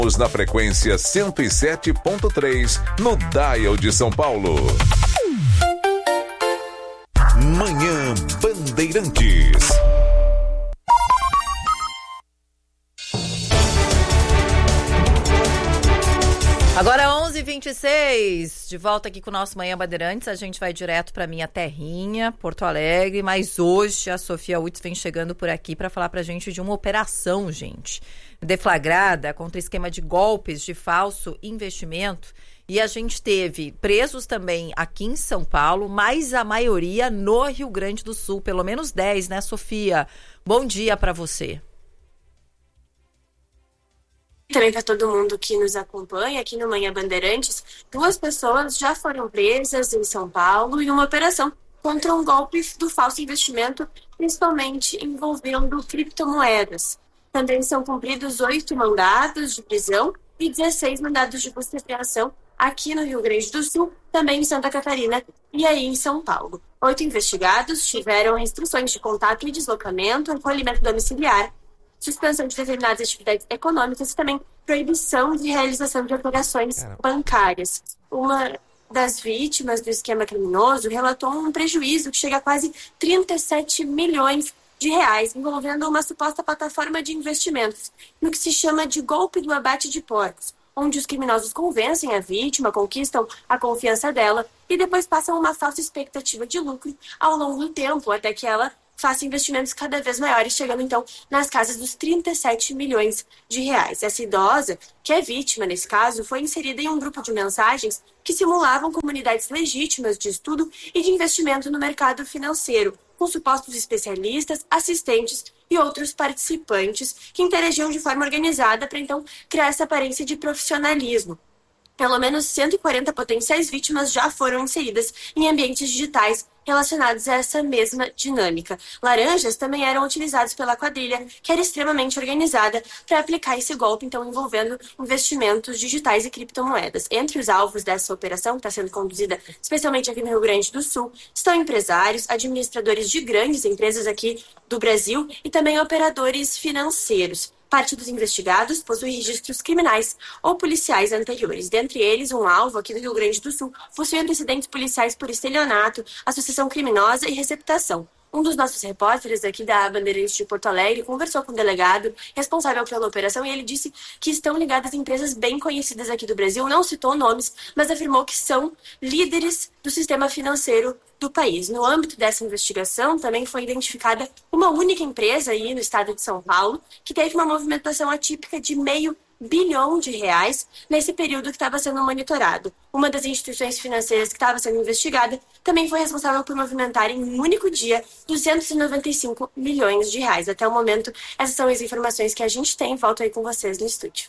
Na frequência 107.3, no Dial de São Paulo. Manhã Bandeirantes. Agora 11h26, de volta aqui com o nosso Manhã Bandeirantes. A gente vai direto para minha terrinha, Porto Alegre, mas hoje a Sofia Utz vem chegando por aqui para falar pra gente de uma operação, gente, deflagrada contra esquema de golpes de falso investimento. E a gente teve presos também aqui em São Paulo, mas a maioria no Rio Grande do Sul, pelo menos 10, né, Sofia? Bom dia para você. Também para todo mundo que nos acompanha aqui no Manhã Bandeirantes, 2 pessoas já foram presas em São Paulo em uma operação contra um golpe do falso investimento, principalmente envolvendo criptomoedas. Também são cumpridos 8 mandados de prisão e 16 mandados de busca e apreensão aqui no Rio Grande do Sul, também em Santa Catarina e aí em São Paulo. 8 investigados tiveram restrições de contato e deslocamento, acolhimento domiciliar, suspensão de determinadas atividades econômicas e também proibição de realização de operações bancárias. Uma das vítimas do esquema criminoso relatou um prejuízo que chega a quase 37 milhões de reais, envolvendo uma suposta plataforma de investimentos, no que se chama de golpe do abate de porcos, onde os criminosos convencem a vítima, conquistam a confiança dela e depois passam uma falsa expectativa de lucro ao longo do tempo, até que ela faça investimentos cada vez maiores, chegando então nas casas dos 37 milhões de reais. Essa idosa, que é vítima nesse caso, foi inserida em um grupo de mensagens que simulavam comunidades legítimas de estudo e de investimento no mercado financeiro, com supostos especialistas, assistentes e outros participantes que interagiam de forma organizada para então criar essa aparência de profissionalismo. Pelo menos 140 potenciais vítimas já foram inseridas em ambientes digitais relacionados a essa mesma dinâmica. Laranjas também eram utilizados pela quadrilha, que era extremamente organizada para aplicar esse golpe, então envolvendo investimentos digitais e criptomoedas. Entre os alvos dessa operação, que está sendo conduzida especialmente aqui no Rio Grande do Sul, estão empresários, administradores de grandes empresas aqui do Brasil e também operadores financeiros. Parte dos investigados possui registros criminais ou policiais anteriores. Dentre eles, um alvo aqui do Rio Grande do Sul possui antecedentes policiais por estelionato, associação criminosa e receptação. Um dos nossos repórteres aqui da Bandeirantes de Porto Alegre conversou com o delegado responsável pela operação e ele disse que estão ligadas a empresas bem conhecidas aqui do Brasil, não citou nomes, mas afirmou que são líderes do sistema financeiro do país. No âmbito dessa investigação, também foi identificada uma única empresa aí no estado de São Paulo que teve uma movimentação atípica de R$500 bilhão nesse período que estava sendo monitorado. Uma das instituições financeiras que estava sendo investigada também foi responsável por movimentar em um único dia R$295 milhões. Até o momento, essas são as informações que a gente tem. Volto aí com vocês no estúdio.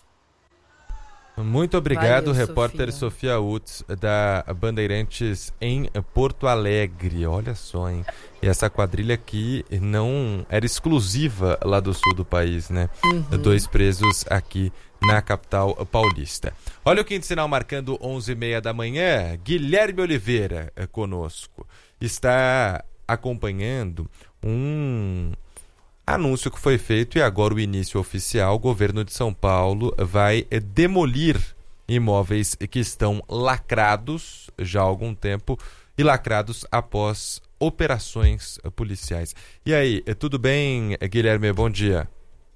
Muito obrigado, Valeu, repórter Sofia Utz, da Bandeirantes em Porto Alegre. Olha só, hein? E essa quadrilha aqui não era exclusiva lá do sul do país, né? 2 presos aqui na capital paulista. Olha o quinto sinal marcando 11h30 da manhã. Guilherme Oliveira é conosco. Está acompanhando um anúncio que foi feito e agora o início oficial. O governo de São Paulo vai demolir imóveis que estão lacrados já há algum tempo e lacrados após operações policiais. E aí, tudo bem, Guilherme? Bom dia.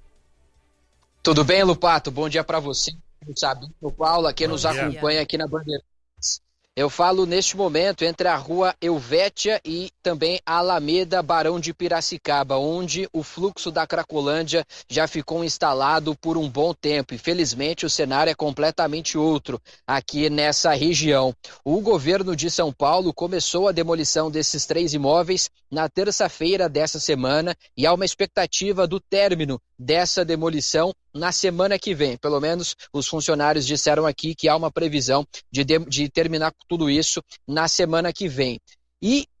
Tudo bem, Lupato? Bom dia para você, Sabino, Paulo, que nos acompanha aqui na Bandeirantes. Eu falo neste momento entre a rua Helvétia e também a Alameda Barão de Piracicaba, onde o fluxo da Cracolândia já ficou instalado por um bom tempo. Infelizmente, o cenário é completamente outro aqui nessa região. O governo de São Paulo começou a demolição desses 3 imóveis na terça-feira dessa semana e há uma expectativa do término dessa demolição na semana que vem. Pelo menos os funcionários disseram aqui que há uma previsão de terminar tudo isso na semana que vem. E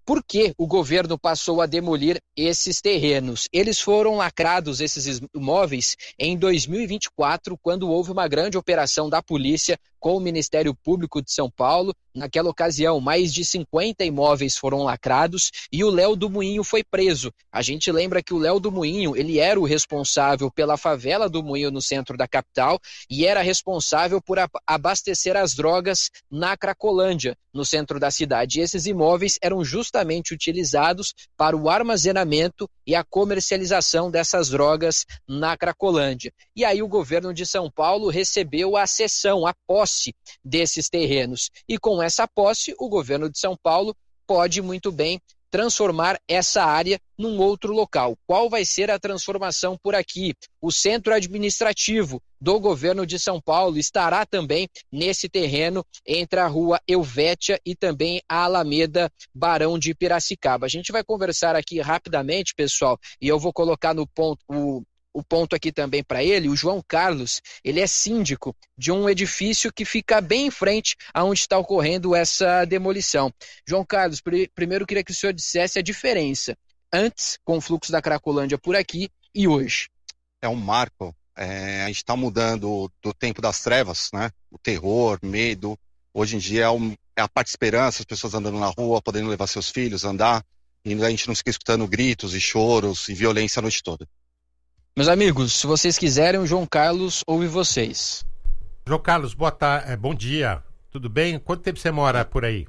Por que o governo passou a demolir esses terrenos? Eles foram lacrados, esses imóveis, em 2024, quando houve uma grande operação da polícia com o Ministério Público de São Paulo. Naquela ocasião, mais de 50 imóveis foram lacrados e o Léo do Moinho foi preso. A gente lembra que o Léo do Moinho, ele era o responsável pela favela do Moinho no centro da capital e era responsável por abastecer as drogas na Cracolândia, no centro da cidade. E esses imóveis eram justamente utilizados para o armazenamento e a comercialização dessas drogas na Cracolândia. E aí o governo de São Paulo recebeu a cessão, a posse desses terrenos. E com essa posse, o governo de São Paulo pode muito bem transformar essa área num outro local. Qual vai ser a transformação por aqui? O centro administrativo do governo de São Paulo estará também nesse terreno entre a rua Helvétia e também a Alameda Barão de Piracicaba. A gente vai conversar aqui rapidamente, pessoal, e eu vou colocar no ponto o ponto aqui também para ele. O João Carlos, ele é síndico de um edifício que fica bem em frente aonde está ocorrendo essa demolição. João Carlos, primeiro eu queria que o senhor dissesse a diferença antes com o fluxo da Cracolândia por aqui e hoje. É um marco. A gente está mudando do tempo das trevas, né? O terror, medo. Hoje em dia é a parte de esperança, as pessoas andando na rua, podendo levar seus filhos, andar, e a gente não fica escutando gritos e choros e violência a noite toda. Meus amigos, se vocês quiserem, o João Carlos ouve vocês. João Carlos, boa tarde, bom dia. Tudo bem? Quanto tempo você mora por aí?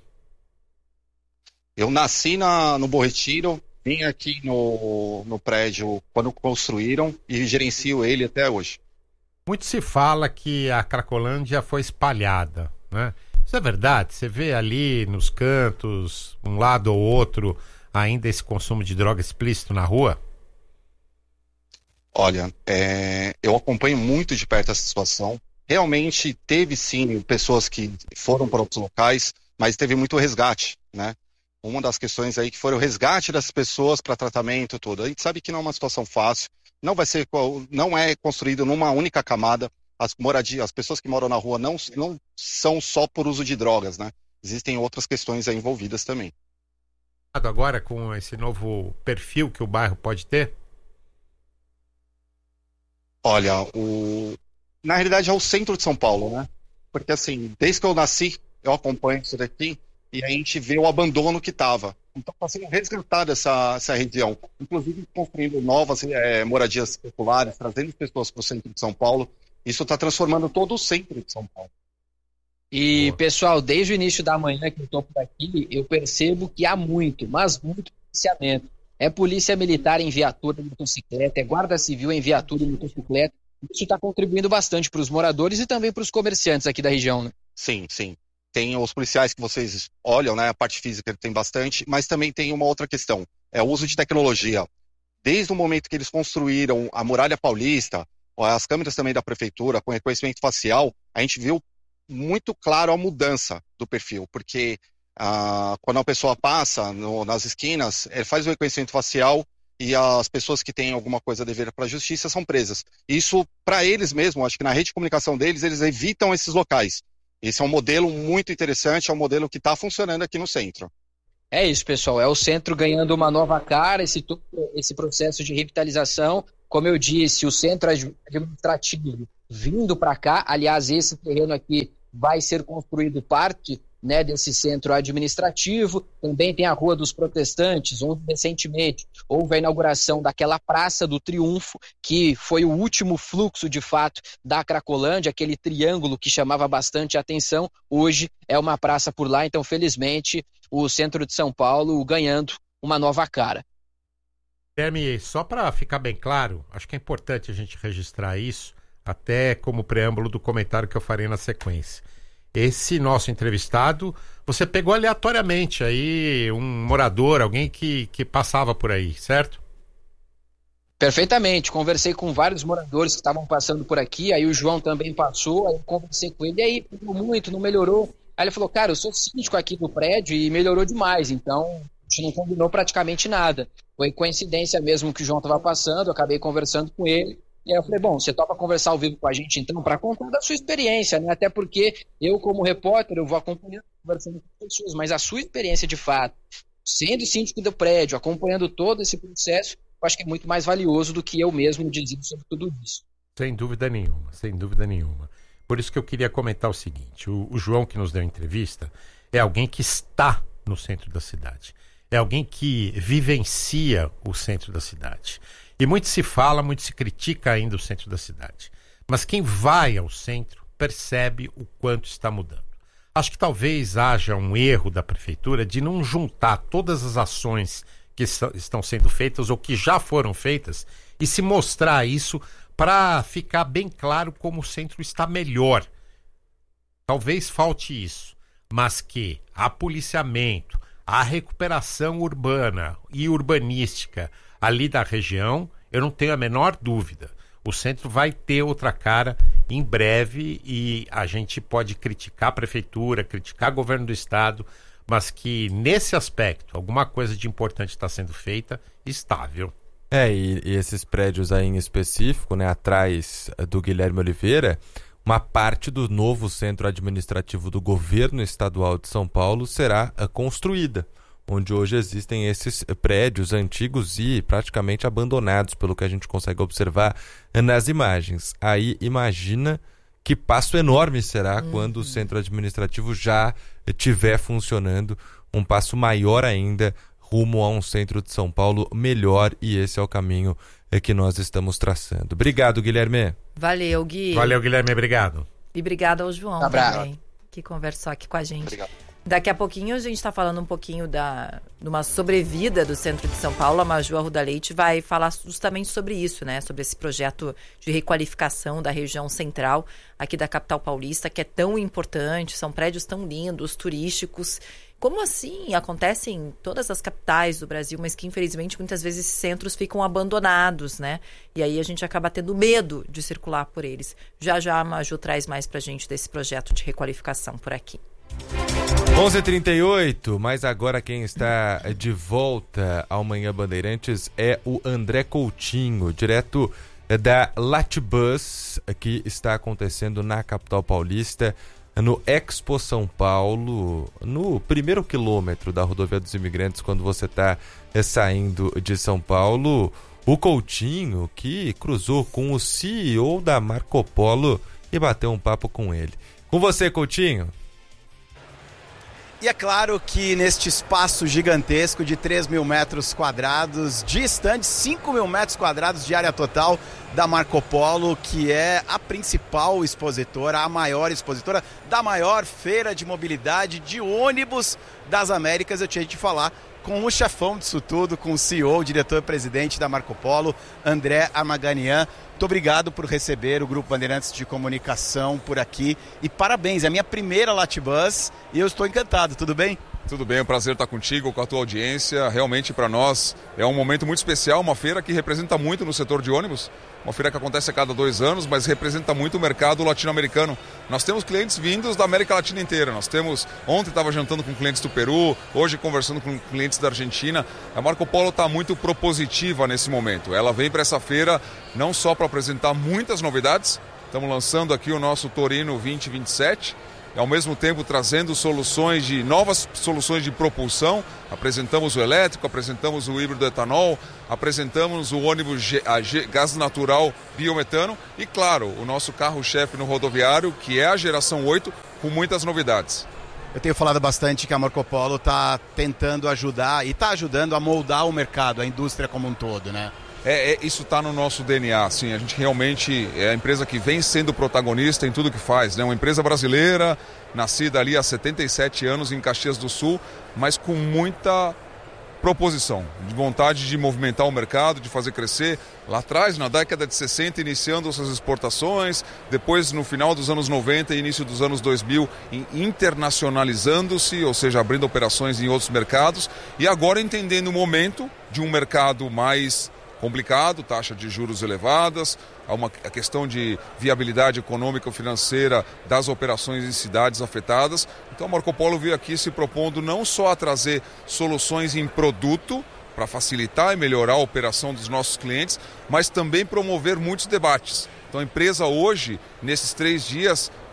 Eu nasci no Bom Retiro, vim aqui no prédio quando construíram e gerencio ele até hoje. Muito se fala que a Cracolândia foi espalhada, né? Isso é verdade? Você vê ali nos cantos, um lado ou outro, ainda esse consumo de droga explícito na rua? Olha, eu acompanho muito de perto essa situação. Realmente teve sim pessoas que foram para outros locais, mas teve muito resgate, né? Uma das questões aí que foi o resgate dessas pessoas para tratamento e tudo. A gente sabe que não é uma situação fácil, não é construído numa única camada. As pessoas que moram na rua não são só por uso de drogas, né? Existem outras questões aí envolvidas também. Agora com esse novo perfil que o bairro pode ter? Olha, na realidade é o centro de São Paulo, né? Porque assim, desde que eu nasci, eu acompanho isso daqui e a gente vê o abandono que estava. Então está sendo resgatada essa região, inclusive construindo novas moradias populares, trazendo pessoas para o centro de São Paulo. Isso está transformando todo o centro de São Paulo. E, pessoal, desde o início da manhã que eu estou por aqui, eu percebo que há muito, mas muito policiamento. É polícia militar em viatura e motocicleta, é guarda civil em viatura e motocicleta. Isso está contribuindo bastante para os moradores e também para os comerciantes aqui da região, né? Sim, sim. Tem os policiais que vocês olham, né? A parte física tem bastante, mas também tem uma outra questão. É o uso de tecnologia. Desde o momento que eles construíram a Muralha Paulista, as câmeras também da prefeitura, com reconhecimento facial, a gente viu muito claro a mudança do perfil, porque quando a pessoa passa nas esquinas, ele faz o reconhecimento facial e as pessoas que têm alguma coisa a dever para a justiça são presas. Isso, para eles mesmos, acho que na rede de comunicação deles, eles evitam esses locais. Esse é um modelo muito interessante, é um modelo que está funcionando aqui no centro. É isso, pessoal, é o centro ganhando uma nova cara, esse processo de revitalização. Como eu disse, o centro administrativo vindo para cá, aliás, esse terreno aqui vai ser construído parte, né, desse centro administrativo. Também tem a Rua dos Protestantes, onde recentemente houve a inauguração daquela Praça do Triunfo, que foi o último fluxo, de fato, da Cracolândia, aquele triângulo que chamava bastante atenção. Hoje é uma praça por lá, então, felizmente, o centro de São Paulo ganhando uma nova cara. Guilherme, só para ficar bem claro, acho que é importante a gente registrar isso, até como preâmbulo do comentário que eu farei na sequência. Esse nosso entrevistado, você pegou aleatoriamente aí um morador, alguém que passava por aí, certo? Perfeitamente, conversei com vários moradores que estavam passando por aqui, aí o João também passou, aí eu conversei com ele, e aí, muito, não melhorou. Aí ele falou, cara, eu sou síndico aqui do prédio e melhorou demais, então a gente não combinou praticamente nada. Foi coincidência mesmo que o João estava passando, eu acabei conversando com ele. E aí eu falei, bom, você topa conversar ao vivo com a gente então, para contar da sua experiência, né? Até porque eu, como repórter, eu vou acompanhando, conversando com pessoas, mas a sua experiência de fato, sendo síndico do prédio, acompanhando todo esse processo, eu acho que é muito mais valioso do que eu mesmo dizendo sobre tudo isso. Sem dúvida nenhuma, sem dúvida nenhuma. Por isso que eu queria comentar o seguinte, o João que nos deu a entrevista é alguém que está no centro da cidade. É alguém que vivencia o centro da cidade. E muito se fala, muito se critica ainda o centro da cidade. Mas quem vai ao centro percebe o quanto está mudando. Acho que talvez haja um erro da prefeitura de não juntar todas as ações que estão sendo feitas ou que já foram feitas e se mostrar isso para ficar bem claro como o centro está melhor. Talvez falte isso, mas que há policiamento, há recuperação urbana e urbanística ali da região, eu não tenho a menor dúvida. O centro vai ter outra cara em breve e a gente pode criticar a prefeitura, criticar o governo do estado, mas que nesse aspecto alguma coisa de importante está sendo feita, estável. E esses prédios aí em específico, né, atrás do Guilherme Oliveira, uma parte do novo centro administrativo do governo estadual de São Paulo será construída, onde hoje existem esses prédios antigos e praticamente abandonados, pelo que a gente consegue observar nas imagens. Aí imagina que passo enorme será quando o centro administrativo já estiver funcionando, um passo maior ainda rumo a um centro de São Paulo melhor, e esse é o caminho que nós estamos traçando. Obrigado, Guilherme. Valeu, Gui. Valeu, Guilherme, obrigado. E obrigado ao João também, que conversou aqui com a gente. Obrigado. Daqui a pouquinho a gente está falando um pouquinho de uma sobrevida do centro de São Paulo. A Maju Arruda Leite vai falar justamente sobre isso, né? Sobre esse projeto de requalificação da região central aqui da capital paulista, que é tão importante, são prédios tão lindos, turísticos. Como assim acontece em todas as capitais do Brasil, mas que infelizmente muitas vezes esses centros ficam abandonados, né? E aí a gente acaba tendo medo de circular por eles. Já a Maju traz mais pra gente desse projeto de requalificação por aqui. 11h38, mas agora quem está de volta ao Manhã Bandeirantes é o André Coutinho, direto da Latibus, que está acontecendo na capital paulista, no Expo São Paulo, no primeiro quilômetro da Rodovia dos Imigrantes, quando você está saindo de São Paulo. O Coutinho, que cruzou com o CEO da Marco Polo e bateu um papo com ele. Com você, Coutinho. E é claro que neste espaço gigantesco de 3 mil metros quadrados, distante 5 mil metros quadrados de área total da Marco Polo, que é a principal expositora, a maior expositora da maior feira de mobilidade de ônibus das Américas, eu tinha de falar com o chefão disso tudo, com o CEO, o diretor-presidente da Marco Polo, André Armaganian. Muito obrigado por receber o Grupo Bandeirantes de Comunicação por aqui. E parabéns, é a minha primeira Latibus e eu estou encantado, tudo bem? Tudo bem, é um prazer estar contigo, com a tua audiência. Realmente para nós é um momento muito especial, uma feira que representa muito no setor de ônibus. Uma feira que acontece a cada 2 anos, mas representa muito o mercado latino-americano. Nós temos clientes vindos da América Latina inteira. Ontem estava jantando com clientes do Peru, hoje conversando com clientes da Argentina. A Marco Polo está muito propositiva nesse momento. Ela vem para essa feira não só para apresentar muitas novidades. Estamos lançando aqui o nosso Torino 2027. Ao mesmo tempo trazendo novas soluções de propulsão. Apresentamos o elétrico, apresentamos o híbrido etanol, apresentamos o ônibus gás natural biometano e, claro, o nosso carro-chefe no rodoviário, que é a geração 8, com muitas novidades. Eu tenho falado bastante que a Marco Polo está tentando ajudar e está ajudando a moldar o mercado, a indústria como um todo, né? Isso está no nosso DNA, assim, a gente realmente é a empresa que vem sendo protagonista em tudo que faz, né? Uma empresa brasileira, nascida ali há 77 anos em Caxias do Sul, mas com muita proposição, de vontade de movimentar o mercado, de fazer crescer. Lá atrás, na década de 60, iniciando suas exportações, depois no final dos anos 90 e início dos anos 2000, internacionalizando-se, ou seja, abrindo operações em outros mercados, e agora entendendo o momento de um mercado mais complicado, taxa de juros elevadas, a questão de viabilidade econômica ou financeira das operações em cidades afetadas. Então a Marco Polo veio aqui se propondo não só a trazer soluções em produto para facilitar e melhorar a operação dos nossos clientes, mas também promover muitos debates. Então a empresa hoje, nesses 3 dias,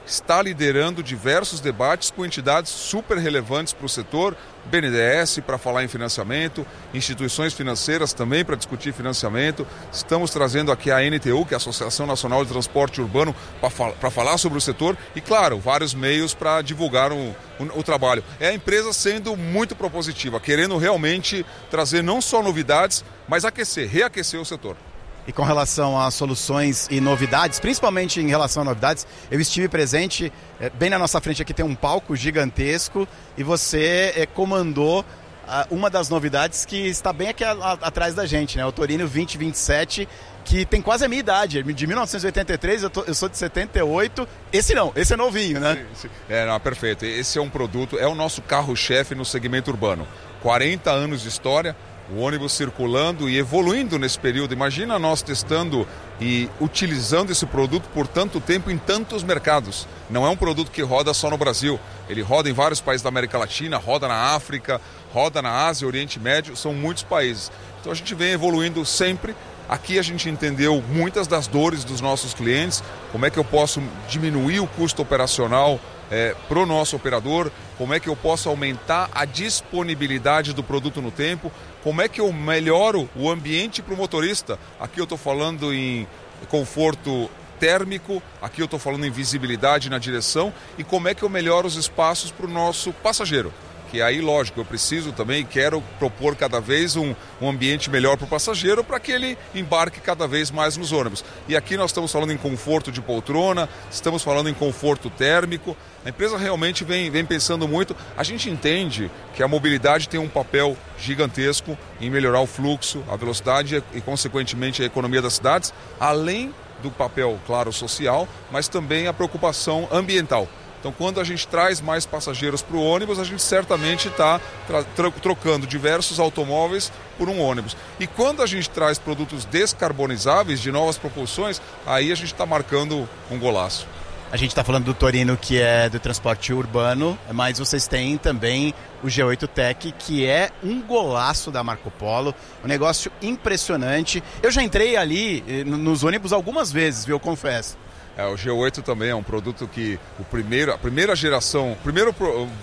está liderando diversos debates com entidades super relevantes para o setor, BNDES para falar em financiamento, instituições financeiras também para discutir financiamento. Estamos trazendo aqui a ANTU, que é a Associação Nacional de Transporte Urbano, para falar sobre o setor e, claro, vários meios para divulgar o trabalho. É a empresa sendo muito propositiva, querendo realmente trazer não só novidades, mas reaquecer o setor. E com relação a soluções e novidades, principalmente em relação a novidades, eu estive presente, bem na nossa frente aqui tem um palco gigantesco e você comandou uma das novidades que está bem aqui atrás da gente, né? O Torino 2027, que tem quase a minha idade, de 1983, eu sou de 78, esse é novinho, né? Sim. Perfeito, esse é um produto, é o nosso carro-chefe no segmento urbano, 40 anos de história, o ônibus circulando e evoluindo nesse período. Imagina nós testando e utilizando esse produto por tanto tempo em tantos mercados. Não é um produto que roda só no Brasil. Ele roda em vários países da América Latina, roda na África, roda na Ásia, Oriente Médio, são muitos países. Então a gente vem evoluindo sempre. Aqui a gente entendeu muitas das dores dos nossos clientes, como é que eu posso diminuir o custo operacional para o nosso operador, como é que eu posso aumentar a disponibilidade do produto no tempo, como é que eu melhoro o ambiente para o motorista. Aqui eu estou falando em conforto térmico, aqui eu estou falando em visibilidade na direção e como é que eu melhoro os espaços para o nosso passageiro. Que aí, lógico, eu preciso também, quero propor cada vez um ambiente melhor para o passageiro para que ele embarque cada vez mais nos ônibus. E aqui nós estamos falando em conforto de poltrona, estamos falando em conforto térmico. A empresa realmente vem pensando muito. A gente entende que a mobilidade tem um papel gigantesco em melhorar o fluxo, a velocidade e, consequentemente, a economia das cidades, além do papel, claro, social, mas também a preocupação ambiental. Então, quando a gente traz mais passageiros para o ônibus, a gente certamente está trocando diversos automóveis por um ônibus. E quando a gente traz produtos descarbonizáveis, de novas propulsões, aí a gente está marcando um golaço. A gente está falando do Torino, que é do transporte urbano, mas vocês têm também o G8 Tech, que é um golaço da Marco Polo, um negócio impressionante. Eu já entrei ali nos ônibus algumas vezes, viu, eu confesso. O G8 também é um produto que a primeira geração, o primeiro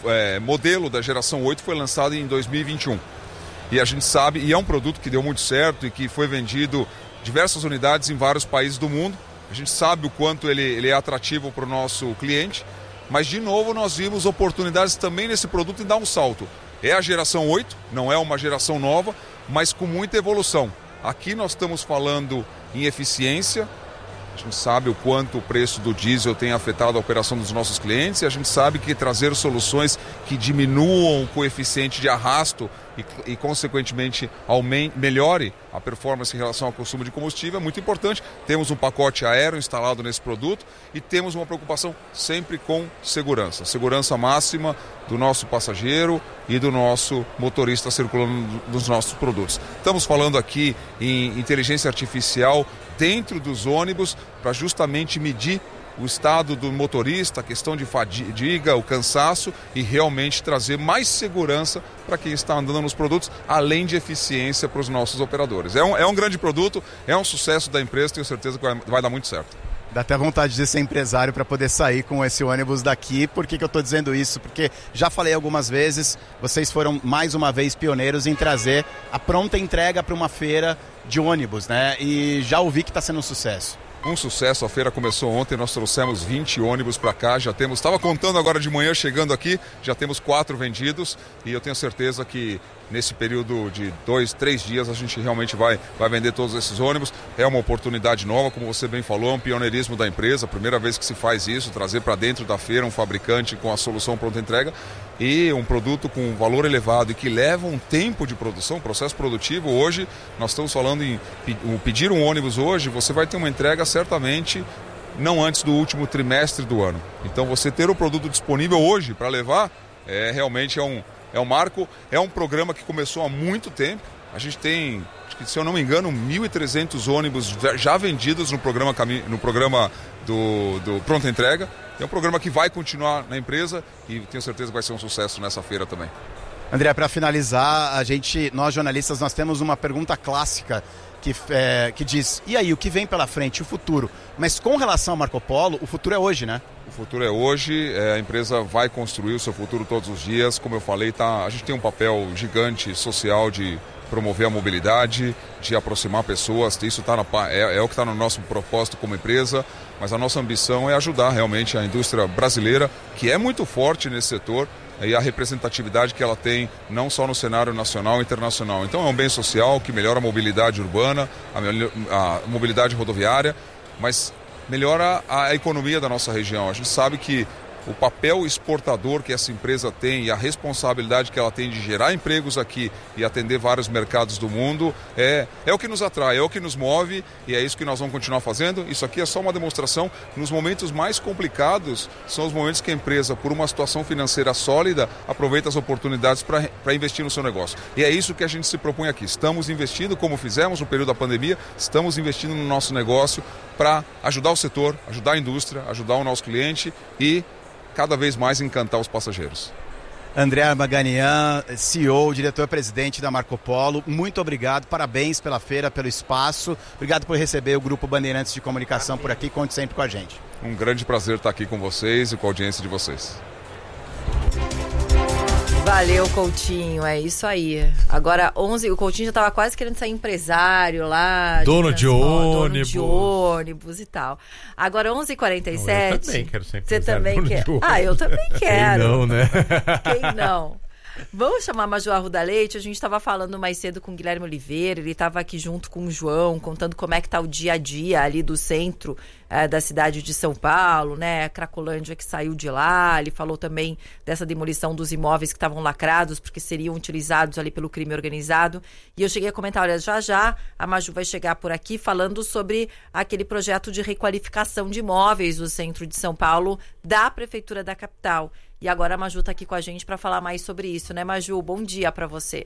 modelo da geração 8 foi lançado em 2021. E a gente sabe, e é um produto que deu muito certo e que foi vendido diversas unidades em vários países do mundo. A gente sabe o quanto ele é atrativo para o nosso cliente, mas de novo nós vimos oportunidades também nesse produto em dar um salto. É a geração 8, não é uma geração nova, mas com muita evolução. Aqui nós estamos falando em eficiência. A gente sabe o quanto o preço do diesel tem afetado a operação dos nossos clientes e a gente sabe que trazer soluções que diminuam o coeficiente de arrasto e consequentemente, melhore a performance em relação ao consumo de combustível é muito importante. Temos um pacote aéreo instalado nesse produto e temos uma preocupação sempre com segurança. Segurança máxima do nosso passageiro e do nosso motorista circulando nos nossos produtos. Estamos falando aqui em inteligência artificial dentro dos ônibus para justamente medir o estado do motorista, a questão de fadiga, o cansaço e realmente trazer mais segurança para quem está andando nos produtos, além de eficiência para os nossos operadores. É um grande produto, é um sucesso da empresa, tenho certeza que vai dar muito certo. Dá até vontade de ser empresário para poder sair com esse ônibus daqui. Por que eu estou dizendo isso? Porque já falei algumas vezes, vocês foram mais uma vez pioneiros em trazer a pronta entrega para uma feira de ônibus, né? E já ouvi que está sendo um sucesso. Um sucesso, a feira começou ontem, nós trouxemos 20 ônibus para cá, estava contando agora de manhã, chegando aqui, já temos 4 vendidos e eu tenho certeza que nesse período de 2, 3 dias a gente realmente vai vender todos esses ônibus. É uma oportunidade nova, como você bem falou, é um pioneirismo da empresa, primeira vez que se faz isso, trazer para dentro da feira um fabricante com a solução pronta entrega e um produto com valor elevado e que leva um tempo de produção, processo produtivo. Hoje nós estamos falando em pedir um ônibus hoje, você vai ter uma entrega certamente não antes do último trimestre do ano. Então você ter o produto disponível hoje para levar realmente é um marco, é um programa que começou há muito tempo. A gente tem, se eu não me engano, 1.300 ônibus já vendidos no programa do Pronta Entrega. É um programa que vai continuar na empresa e tenho certeza que vai ser um sucesso nessa feira também. André, para finalizar, nós jornalistas, nós temos uma pergunta clássica que diz, e aí, o que vem pela frente, o futuro? Mas com relação ao Marco Polo, o futuro é hoje, né? O futuro é hoje, a empresa vai construir o seu futuro todos os dias. Como eu falei, a gente tem um papel gigante social de promover a mobilidade, de aproximar pessoas. Isso é o que está no nosso propósito como empresa, mas a nossa ambição é ajudar realmente a indústria brasileira, que é muito forte nesse setor, e a representatividade que ela tem não só no cenário nacional e internacional. Então é um bem social que melhora a mobilidade urbana, a mobilidade rodoviária, mas melhora a economia da nossa região. A gente sabe que o papel exportador que essa empresa tem e a responsabilidade que ela tem de gerar empregos aqui e atender vários mercados do mundo é o que nos atrai, é o que nos move, e é isso que nós vamos continuar fazendo. Isso aqui é só uma demonstração. Nos momentos mais complicados são os momentos que a empresa, por uma situação financeira sólida, aproveita as oportunidades para investir no seu negócio. E é isso que a gente se propõe aqui. Estamos investindo, como fizemos no período da pandemia, estamos investindo no nosso negócio para ajudar o setor, ajudar a indústria, ajudar o nosso cliente e cada vez mais encantar os passageiros. André Armaganian, CEO, diretor-presidente da Marco Polo, muito obrigado, parabéns pela feira, pelo espaço, obrigado por receber o Grupo Bandeirantes de Comunicação por aqui, conte sempre com a gente. Um grande prazer estar aqui com vocês e com a audiência de vocês. Valeu, Coutinho, é isso aí. Agora, o Coutinho já estava quase querendo ser empresário lá. Dono de ônibus e tal. Agora, 11h47. Eu também quero ser empresário. Você também quer? Eu também quero. Quem não, né? Quem não? Vamos chamar a Maju Arruda Leite. A gente estava falando mais cedo com o Guilherme Oliveira, ele estava aqui junto com o João, contando como é que tá o dia a dia ali do centro da cidade de São Paulo, né? A Cracolândia que saiu de lá. Ele falou também dessa demolição dos imóveis que estavam lacrados, porque seriam utilizados ali pelo crime organizado. E eu cheguei a comentar, olha, já a Maju vai chegar por aqui falando sobre aquele projeto de requalificação de imóveis do centro de São Paulo da Prefeitura da capital. E agora a Maju está aqui com a gente para falar mais sobre isso, né, Maju? Bom dia para você.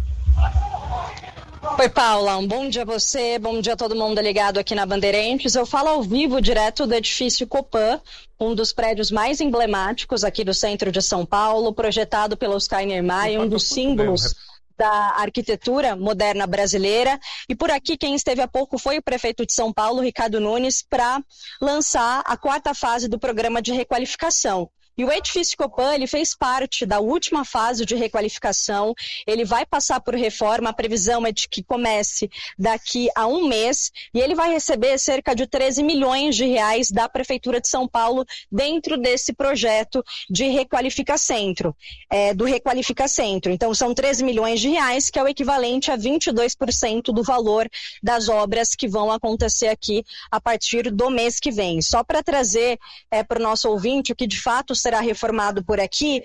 Oi, Paula. Um bom dia a você, bom dia a todo mundo ligado aqui na Bandeirantes. Eu falo ao vivo, direto do edifício Copan, um dos prédios mais emblemáticos aqui do centro de São Paulo, projetado pelo Oscar Niemeyer, um dos símbolos da arquitetura moderna brasileira. E por aqui quem esteve há pouco foi o prefeito de São Paulo, Ricardo Nunes, para lançar a 4ª fase do programa de requalificação. E o edifício Copan, ele fez parte da última fase de requalificação, ele vai passar por reforma, a previsão é de que comece daqui a um mês, e ele vai receber cerca de 13 milhões de reais da Prefeitura de São Paulo dentro desse projeto de Requalifica Centro, do Requalifica Centro. Então são 13 milhões de reais, que é o equivalente a 22% do valor das obras que vão acontecer aqui a partir do mês que vem. Só para trazer para o nosso ouvinte o que de fato será reformado por aqui,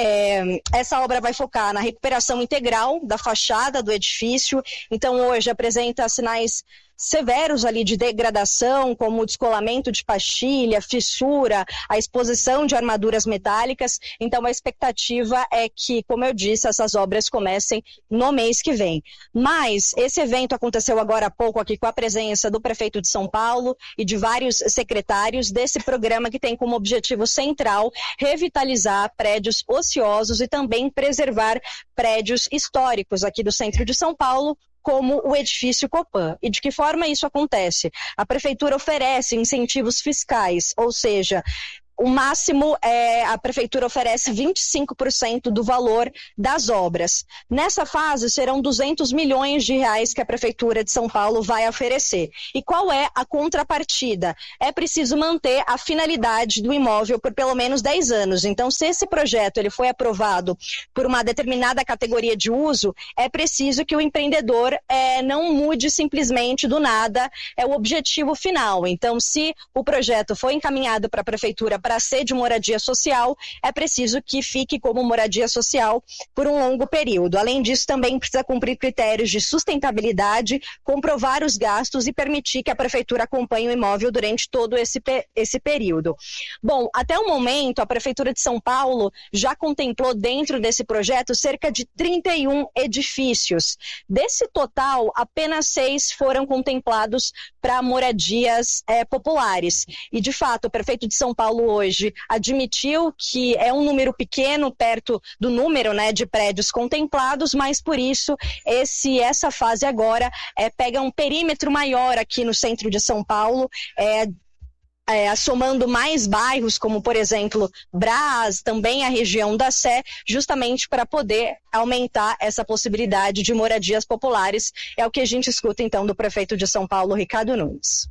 essa obra vai focar na recuperação integral da fachada do edifício. Então hoje apresenta sinais severos ali de degradação, como o descolamento de pastilha, fissura, a exposição de armaduras metálicas. Então a expectativa é que, como eu disse, essas obras comecem no mês que vem. Mas esse evento aconteceu agora há pouco aqui com a presença do prefeito de São Paulo e de vários secretários desse programa que tem como objetivo central revitalizar prédios ociosos e também preservar prédios históricos aqui do centro de São Paulo, como o edifício Copan. E de que forma isso acontece? A prefeitura oferece incentivos fiscais, ou seja, o máximo a prefeitura oferece 25% do valor das obras. Nessa fase serão 200 milhões de reais que a prefeitura de São Paulo vai oferecer. E qual é a contrapartida? É preciso manter a finalidade do imóvel por pelo menos 10 anos. Então, se esse projeto ele foi aprovado por uma determinada categoria de uso, é preciso que o empreendedor não mude simplesmente do nada o objetivo final. Então, se o projeto foi encaminhado para a prefeitura para ser de moradia social, é preciso que fique como moradia social por um longo período. Além disso, também precisa cumprir critérios de sustentabilidade, comprovar os gastos e permitir que a prefeitura acompanhe o imóvel durante todo esse período. Bom, até o momento, a Prefeitura de São Paulo já contemplou dentro desse projeto cerca de 31 edifícios. Desse total, apenas 6 foram contemplados para moradias populares. E, de fato, o prefeito de São Paulo hoje admitiu que é um número pequeno perto do número, né, de prédios contemplados, mas por isso essa fase agora pega um perímetro maior aqui no centro de São Paulo, somando mais bairros, como por exemplo Brás, também a região da Sé, justamente para poder aumentar essa possibilidade de moradias populares. É o que a gente escuta então do prefeito de São Paulo, Ricardo Nunes.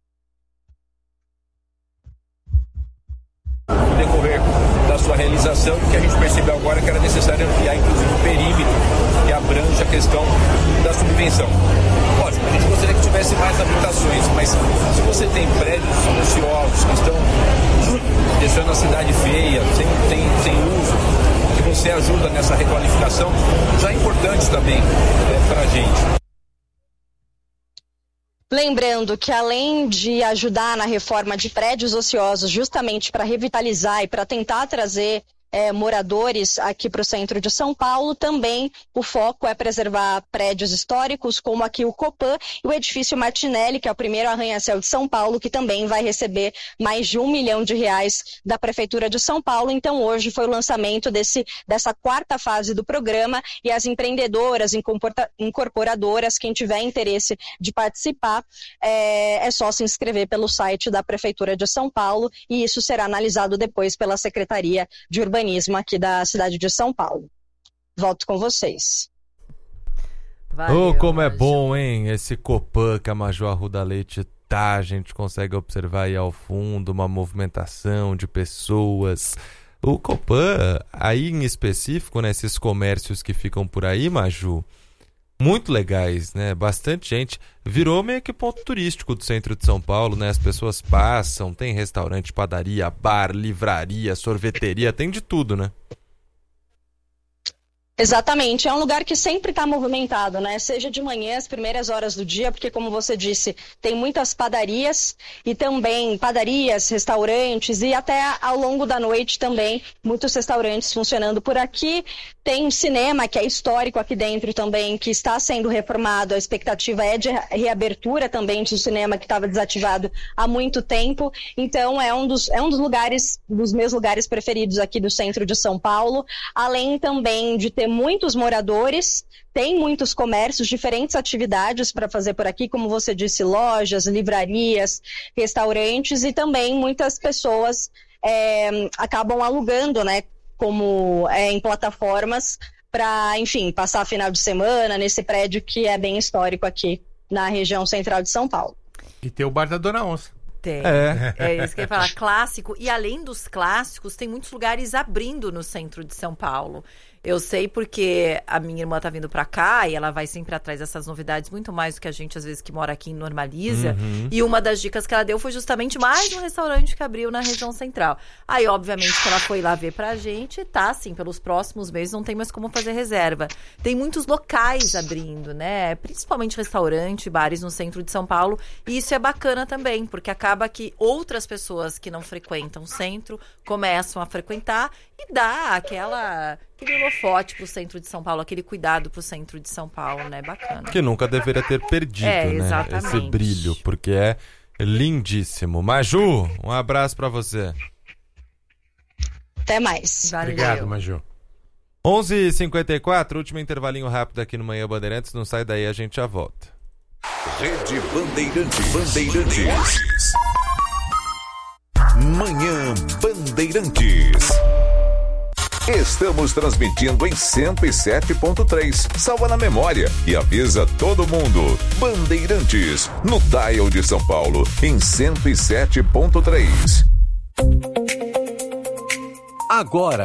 No decorrer da sua realização, que a gente percebeu agora que era necessário ampliar inclusive o perímetro que abrange a questão da subvenção. Lógico, a gente gostaria que tivesse mais habitações, mas se você tem prédios ociosos que estão deixando a cidade feia, sem uso, que você ajuda nessa requalificação, já é importante também para a gente. Lembrando que além de ajudar na reforma de prédios ociosos, justamente para revitalizar e para tentar trazer moradores aqui para o centro de São Paulo, também o foco é preservar prédios históricos, como aqui o Copan e o edifício Martinelli, que é o primeiro arranha-céu de São Paulo, que também vai receber mais de R$1 milhão da Prefeitura de São Paulo. Então hoje foi o lançamento dessa quarta fase do programa, e as empreendedoras, incorporadoras, quem tiver interesse de participar, é só se inscrever pelo site da Prefeitura de São Paulo, e isso será analisado depois pela Secretaria de Urbanismo aqui da cidade de São Paulo. Volto com vocês. Valeu, como é bom, hein? Esse Copan que a Major Arruda Leite tá, a gente consegue observar aí ao fundo uma movimentação de pessoas. O Copan, aí em específico, né, esses comércios que ficam por aí, Maju, muito legais, né? Bastante gente. Virou meio que ponto turístico do centro de São Paulo, né? As pessoas passam, tem restaurante, padaria, bar, livraria, sorveteria, tem de tudo, né? Exatamente, é um lugar que sempre está movimentado, né? Seja de manhã, as primeiras horas do dia, porque como você disse, tem muitas padarias e também padarias, restaurantes, e até ao longo da noite também muitos restaurantes funcionando por aqui. Tem um cinema que é histórico aqui dentro também, que está sendo reformado. A expectativa é de reabertura também de um cinema que estava desativado há muito tempo. Então é um dos lugares, dos meus lugares preferidos aqui do centro de São Paulo, além também de ter muitos moradores, tem muitos comércios, diferentes atividades para fazer por aqui, como você disse, lojas, livrarias, restaurantes, e também muitas pessoas acabam alugando, né, como em plataformas para, enfim, passar final de semana nesse prédio que é bem histórico aqui na região central de São Paulo. E tem o Bar da Dona Onça. Tem. É isso que eu ia falar, clássico. E além dos clássicos, tem muitos lugares abrindo no centro de São Paulo. Eu sei porque a minha irmã tá vindo pra cá e ela vai sempre atrás dessas novidades, muito mais do que a gente, às vezes, que mora aqui em Normaliza. Uhum. E uma das dicas que ela deu foi justamente mais um restaurante que abriu na região central. Aí, obviamente, que ela foi lá ver pra gente, tá, assim, pelos próximos meses não tem mais como fazer reserva. Tem muitos locais abrindo, né? Principalmente restaurante, bares no centro de São Paulo. E isso é bacana também, porque acaba que outras pessoas que não frequentam o centro começam a frequentar e dá aquele holofote pro centro de São Paulo, aquele cuidado pro centro de São Paulo, né? Bacana. Que nunca deveria ter perdido, né? Exatamente. Esse brilho, porque é lindíssimo. Maju, um abraço pra você. Até mais. Valeu. Obrigado, Maju. 11h54, último intervalinho rápido aqui no Manhã Bandeirantes. Não sai daí, a gente já volta. Rede Bandeirantes. Manhã Bandeirantes. Estamos transmitindo em 107.3. Salva na memória e avisa todo mundo. Bandeirantes, no dial de São Paulo, em 107.3. Agora.